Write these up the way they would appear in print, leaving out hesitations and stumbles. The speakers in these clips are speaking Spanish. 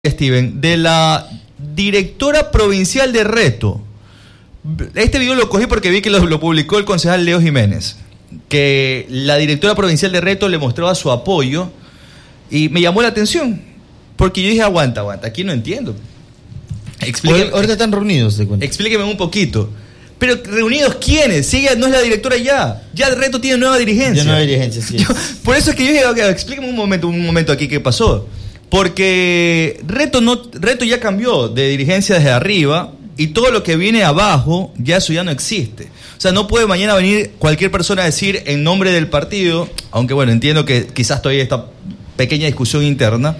Steven, de la directora provincial de Reto. Este video lo cogí porque vi que lo publicó el concejal Leo Jiménez, que la directora provincial de Reto le mostraba su apoyo y me llamó la atención, porque yo dije, aguanta, aquí no entiendo. Ahorita están reunidos, te cuento. Explíqueme un poquito. Pero reunidos, ¿quiénes? Si ella no es la directora ya Reto tiene nueva dirigencia. Sí. Por eso es que yo dije, okay, explíqueme un momento aquí qué pasó. Porque Reto ya cambió de dirigencia desde arriba y todo lo que viene abajo, eso ya no existe. O sea, no puede mañana venir cualquier persona a decir en nombre del partido, aunque bueno, entiendo que quizás todavía hay esta pequeña discusión interna.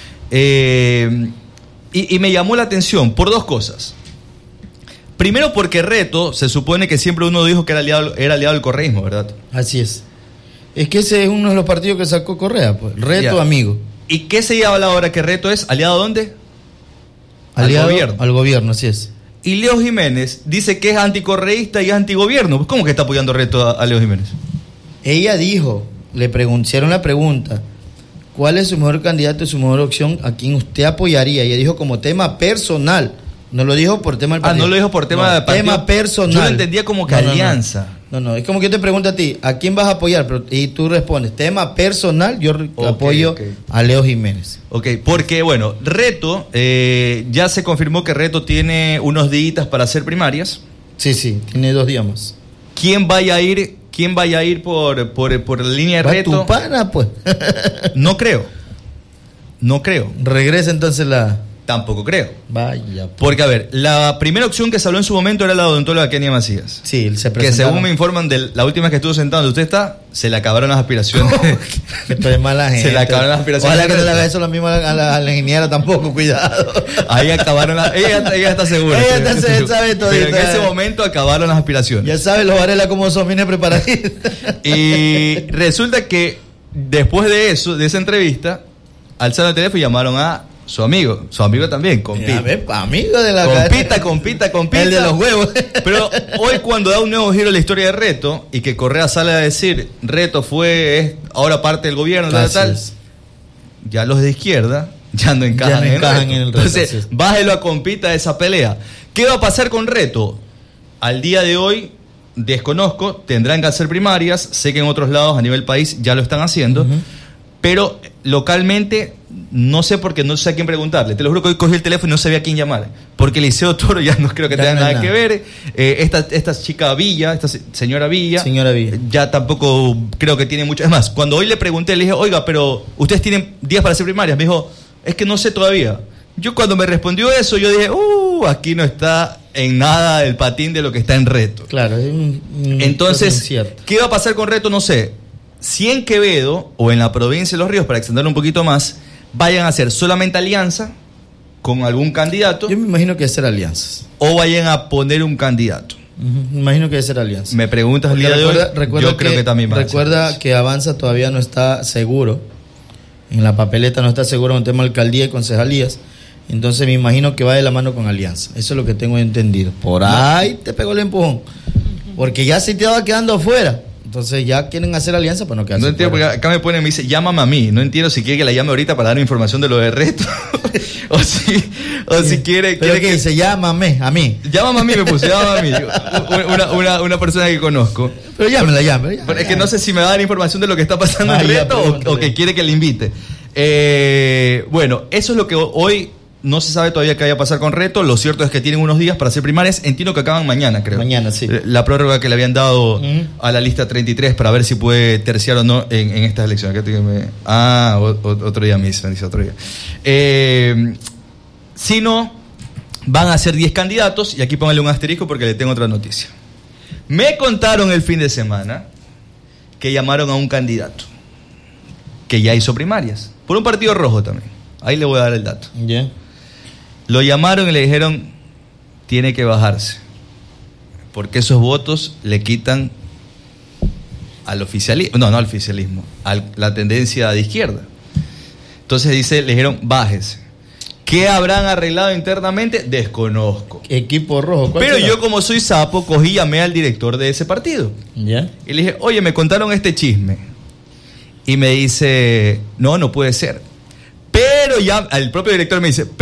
Y me llamó la atención por dos cosas. Primero porque Reto, se supone que siempre uno dijo que era aliado del correísmo, ¿verdad? Así es. Es que ese es uno de los partidos que sacó Correa, pues. Reto, amigo. ¿Y qué se habla ahora que Reto es? ¿Aliado a dónde? Aliado al gobierno, así es. Y Leo Jiménez dice que es anticorreísta y es antigobierno. Pues ¿cómo que está apoyando Reto a Leo Jiménez? Ella dijo, le hicieron la pregunta, ¿cuál es su mejor candidato y su mejor opción a quien usted apoyaría? Ella dijo como tema personal. No lo dijo por tema del partido. No lo dijo por tema de partido. Tema personal. Yo lo entendía como que alianza. No, es como que yo te pregunto a ti, ¿a quién vas a apoyar? Y tú respondes, tema personal, yo apoyo a Leo Jiménez. Ok, porque bueno, Reto, ya se confirmó que Reto tiene unos días para hacer primarias. Sí, tiene 2 días más. ¿Quién vaya a ir por la línea de Reto? Tu pana, pues. No creo. Regresa entonces Tampoco creo. Vaya. Pues. Porque, a ver, la primera opción que se habló en su momento era la odontóloga Kenia Macías. Sí, se presentaron. Que según me informan, de la última vez que estuvo sentado donde usted está, se le acabaron las aspiraciones. Esto es mala gente. Se le acabaron las aspiraciones. Ojalá que no le haga eso lo mismo a la ingeniera tampoco, cuidado. Ahí acabaron ella está segura. Ella sabe todo. Pero en ese momento acabaron las aspiraciones. Ya sabe los Varela cómo son, viene preparadito. Y resulta que después de eso, de esa entrevista, alzaron el teléfono y llamaron a su amigo también, compita. Amigo de la compita. El de los huevos. Pero hoy cuando da un nuevo giro a la historia de Reto y que Correa sale a decir Reto es ahora parte del gobierno, tal, ya los de izquierda ya no encajan en el Reto. Entonces, bájelo a compita de esa pelea. ¿Qué va a pasar con Reto? Al día de hoy, desconozco, tendrán que hacer primarias, sé que en otros lados a nivel país ya lo están haciendo, pero localmente no sé porque no sé a quién preguntarle. Te lo juro que hoy cogí el teléfono y no sabía a quién llamar. Porque Liceo Toro ya no creo que tenga nada que ver. Esta chica Villa, esta señora Villa, ya tampoco creo que tiene mucho. Es más, cuando hoy le pregunté, le dije, oiga, pero ustedes tienen días para hacer primarias. Me dijo, es que no sé todavía. Yo cuando me respondió eso, yo dije, aquí no está en nada el patín de lo que está en Reto. Claro. Entonces, ¿qué va a pasar con Reto? No sé. Si en Quevedo o en la provincia de Los Ríos, para extenderlo un poquito más, vayan a hacer solamente alianza con algún candidato. Yo me imagino que hacer alianzas. O vayan a poner un candidato. Me imagino que debe ser alianza. Me preguntas el día de hoy, yo creo que también va a ser. Recuerda que Avanza todavía no está seguro. En la papeleta no está seguro en el tema de alcaldía y concejalías. Entonces me imagino que va de la mano con alianza. Eso es lo que tengo entendido. Por ahí te pegó el empujón. Porque ya se te va quedando afuera. Entonces ya quieren hacer alianza para no quedarse. No entiendo, porque acá me dice, llámame a mí. No entiendo si quiere que la llame ahorita para dar información de lo de Reto. o si quiere... ¿Pero qué dice? Llámame a mí. Llámame a mí, me puse, llámame a mí. Una persona que conozco. Pero llame. Pero es que no sé si me va a dar información de lo que está pasando en Reto o que quiere que le invite. Bueno, eso es lo que hoy... No se sabe todavía qué vaya a pasar con Reto. Lo cierto es que tienen unos días para hacer primarias. Entiendo que acaban mañana, creo. Mañana, sí. La prórroga que le habían dado a la lista 33 para ver si puede terciar o no en estas elecciones. Otro día, me dice otro día. Si no, van a ser 10 candidatos. Y aquí póngale un asterisco porque le tengo otra noticia. Me contaron el fin de semana que llamaron a un candidato que ya hizo primarias. Por un partido rojo también. Ahí le voy a dar el dato. Ya. Lo llamaron y le dijeron, tiene que bajarse, porque esos votos le quitan al oficialismo, no al oficialismo, a la tendencia de izquierda. Entonces le dijeron, bájese. ¿Qué habrán arreglado internamente? Desconozco. Equipo rojo. Pero yo, como soy sapo, cogí y llamé al director de ese partido. ¿Ya? Y le dije, oye, me contaron este chisme. Y me dice, no puede ser. Pero ya el propio director me dice,